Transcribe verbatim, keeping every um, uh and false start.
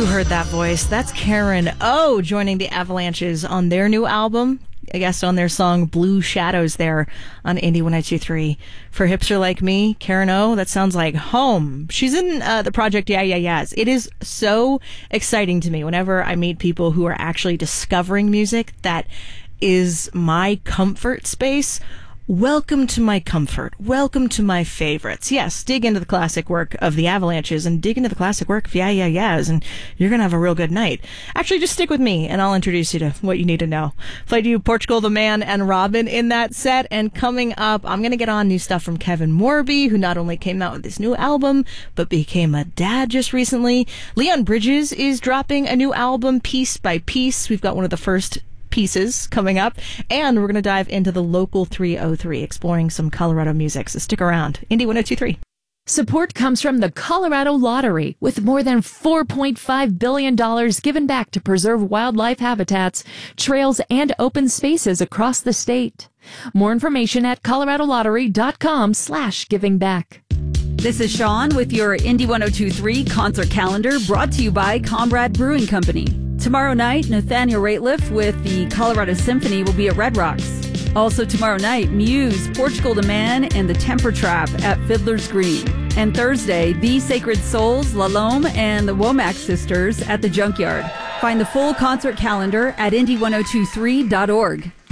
You heard that voice. That's Karen O joining the Avalanches on their new album. I guess on their song Blue Shadows there on Indie one oh two three. For hipster like me, Karen O, that sounds like home. She's in uh, the project Yeah Yeah Yeahs. It is so exciting to me whenever I meet people who are actually discovering music that is my comfort space. Welcome to my comfort. Welcome to my favorites. Yes, dig into the classic work of the Avalanches and dig into the classic work of Yeah Yeah Yeahs, and you're going to have a real good night. Actually, just stick with me, and I'll introduce you to what you need to know. Played you Portugal the Man and Robin in that set, and coming up, I'm going to get on new stuff from Kevin Morby, who not only came out with this new album, but became a dad just recently. Leon Bridges is dropping a new album, Piece by Piece. We've got one of the first pieces coming up, and we're going to dive into the Local three oh three, exploring some Colorado music, so stick around. Indie one oh two three. Support comes from the Colorado Lottery, with more than four point five billion dollars given back to preserve wildlife habitats, trails, and open spaces across the state. More information at coloradolottery.com slash giving back. This is Sean with your Indie one oh two three concert calendar, brought to you by Comrade Brewing Company. Tomorrow night, Nathaniel Rateliff with the Colorado Symphony will be at Red Rocks. Also tomorrow night, Muse, Portugal the Man, and the Temper Trap at Fiddler's Green. And Thursday, The Sacred Souls, La Lome, and the Womack Sisters at the Junkyard. Find the full concert calendar at indie one oh two three dot org.